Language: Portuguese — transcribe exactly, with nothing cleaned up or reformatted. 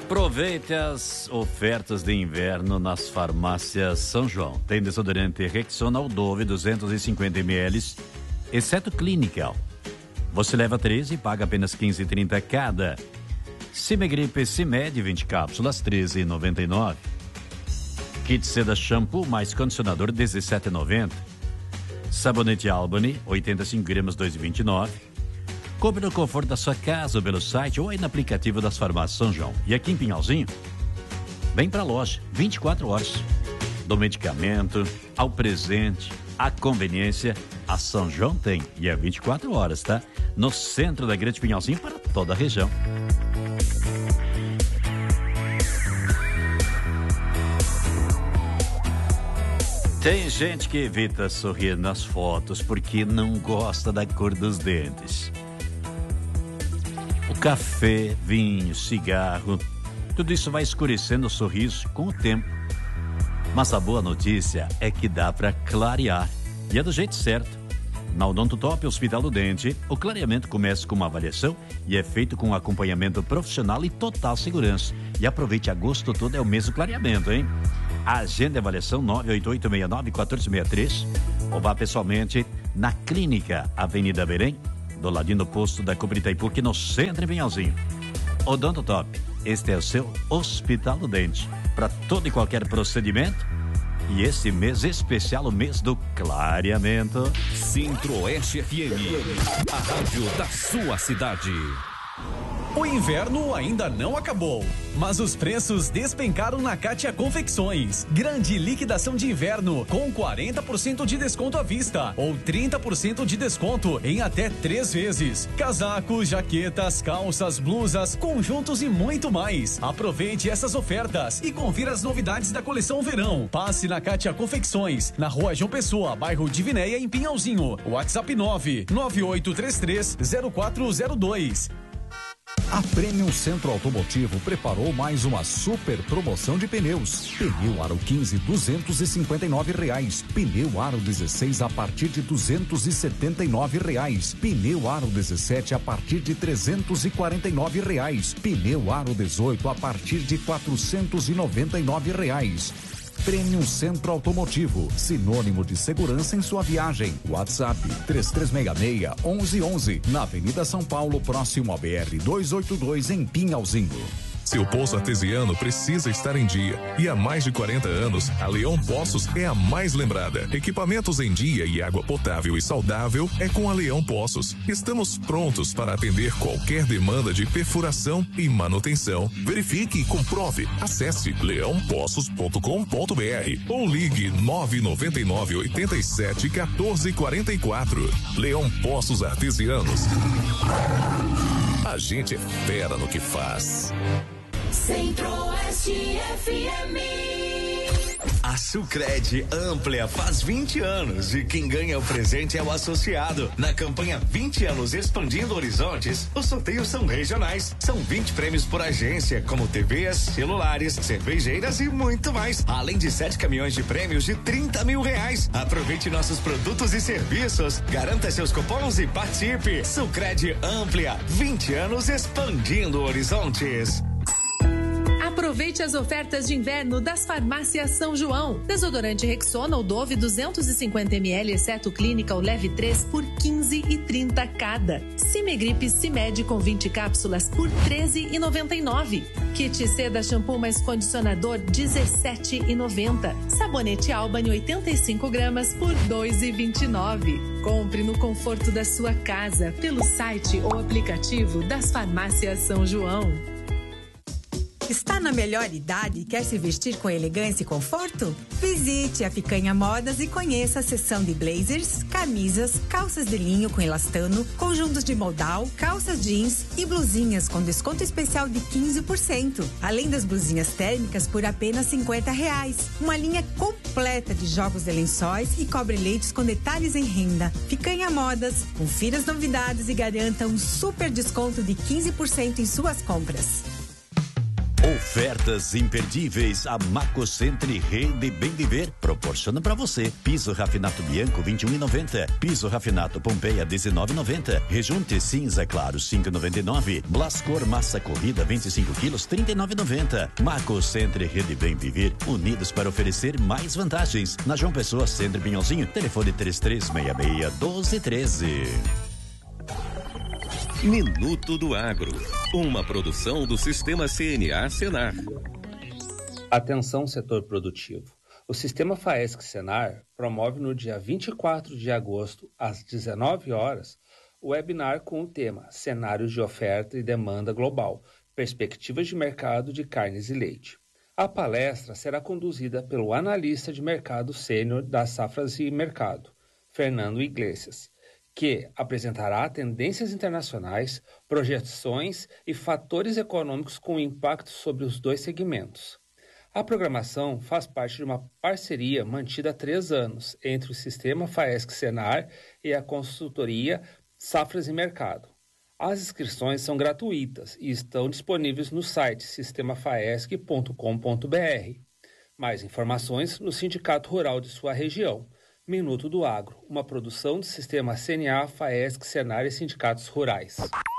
Aproveite as ofertas de inverno nas farmácias São João. Tem desodorante Rexona Aldove duzentos e cinquenta mililitros, exceto Clinical. Você leva treze e paga apenas quinze reais e trinta centavos cada. Cimegripe Cimed vinte cápsulas, treze reais e noventa e nove centavos. Kit Seda Shampoo mais condicionador, dezessete reais e noventa centavos. Sabonete Albany, oitenta e cinco gramas, dois reais e vinte e nove centavos. Compre no conforto da sua casa ou pelo site ou aí no aplicativo das farmácias São João. E aqui em Pinhalzinho, vem pra loja, vinte e quatro horas. Do medicamento ao presente, a conveniência, a São João tem. E é vinte e quatro horas, tá? No centro da Grande Pinhalzinho para toda a região. Tem gente que evita sorrir nas fotos porque não gosta da cor dos dentes. O café, vinho, cigarro, tudo isso vai escurecendo o sorriso com o tempo. Mas a boa notícia é que dá para clarear. E é do jeito certo. Na Odontotop Hospital do Dente, o clareamento começa com uma avaliação e é feito com acompanhamento profissional e total segurança. E aproveite, agosto todo é o mês do clareamento, hein? Agenda e avaliação nove oito oito seis nove um quatro seis três ou vá pessoalmente na Clínica Avenida Belém, do ladinho do posto da Cobra Itaipu, aqui no centro em Pinhalzinho. Odontotop, este é o seu Hospital do Dente, para todo e qualquer procedimento. E esse mês especial, o mês do clareamento. Centro-Oeste F M, a rádio da sua cidade. O inverno ainda não acabou, mas os preços despencaram na Kátia Confecções. Grande liquidação de inverno com quarenta por cento de desconto à vista ou trinta por cento de desconto em até três vezes. Casacos, jaquetas, calças, blusas, conjuntos e muito mais. Aproveite essas ofertas e confira as novidades da coleção verão. Passe na Kátia Confecções, na Rua João Pessoa, bairro Divinéia, em Pinhalzinho. WhatsApp nove nove oito três três zero quatro zero dois. A Premium Centro Automotivo preparou mais uma super promoção de pneus. Pneu Aro quinze, duzentos e cinquenta e nove reais. Pneu Aro dezesseis a partir de duzentos e setenta e nove reais. Pneu Aro dezessete a partir de trezentos e quarenta e nove reais. Pneu Aro dezoito a partir de quatrocentos e noventa e nove reais. Premium Centro Automotivo, sinônimo de segurança em sua viagem. WhatsApp três três seis seis, um um um um, na Avenida São Paulo, próximo ao B R duzentos e oitenta e dois, em Pinhalzinho. Seu poço artesiano precisa estar em dia. E há mais de quarenta anos, a Leão Poços é a mais lembrada. Equipamentos em dia e água potável e saudável é com a Leão Poços. Estamos prontos para atender qualquer demanda de perfuração e manutenção. Verifique e comprove. Acesse leão poços ponto com ponto b r ou ligue nove nove nove, oito sete, um quatro quatro quatro. Leão Poços Artesianos. A gente é fera no que faz. Centro-Oeste F M. A Sucred Amplia faz vinte anos e quem ganha o presente é o associado. Na campanha vinte anos Expandindo Horizontes, os sorteios são regionais. São vinte prêmios por agência, como T Vs, celulares, cervejeiras e muito mais. Além de sete caminhões de prêmios de trinta mil reais. Aproveite nossos produtos e serviços. Garanta seus cupons e participe. Sucred Amplia, vinte anos Expandindo Horizontes. Aproveite as ofertas de inverno das farmácias São João. Desodorante Rexona Aldove duzentos e cinquenta mililitros, exceto Clinical, leve três por quinze reais e trinta centavos cada. Cimegripe Cimed com vinte cápsulas por treze reais e noventa e nove centavos. Kit Seda Shampoo mais condicionador dezessete reais e noventa centavos. Sabonete Albany oitenta e cinco gramas por dois reais e vinte e nove centavos. Compre no conforto da sua casa pelo site ou aplicativo das farmácias São João. Está na melhor idade e quer se vestir com elegância e conforto? Visite a Picanha Modas e conheça a seção de blazers, camisas, calças de linho com elastano, conjuntos de modal, calças jeans e blusinhas com desconto especial de quinze por cento. Além das blusinhas térmicas por apenas cinquenta reais. Uma linha completa de jogos de lençóis e cobre-leitos com detalhes em renda. Picanha Modas, confira as novidades e garanta um super desconto de quinze por cento em suas compras. Ofertas imperdíveis. A Maco Centre Rede Bem Viver proporciona para você piso Rafinato Bianco vinte e um reais e noventa centavos, piso Rafinato Pompeia dezenove reais e noventa centavos, rejunte cinza claro cinco reais e noventa e nove centavos, Blascor massa corrida vinte e cinco quilos trinta e nove reais e noventa centavos. Maco Centre Rede Bem Viver, unidos para oferecer mais vantagens. Na João Pessoa, Centro Pinholzinho, telefone três três seis seis, um dois um três. Minuto do Agro, uma produção do Sistema C N A Senar. Atenção, setor produtivo. O Sistema FAESC Senar promove no dia vinte e quatro de agosto, às dezenove horas, o webinar com o tema Cenários de Oferta e Demanda Global, Perspectivas de Mercado de Carnes e Leite. A palestra será conduzida pelo analista de mercado sênior das Safras e Mercado, Fernando Iglesias, que apresentará tendências internacionais, projeções e fatores econômicos com impacto sobre os dois segmentos. A programação faz parte de uma parceria mantida há três anos entre o Sistema FAESC Senar e a consultoria Safras e Mercado. As inscrições são gratuitas e estão disponíveis no site sistema faesc ponto com ponto b r. Mais informações no Sindicato Rural de sua região. Minuto do Agro, uma produção do Sistema C N A, FAESC, Senar e Sindicatos Rurais.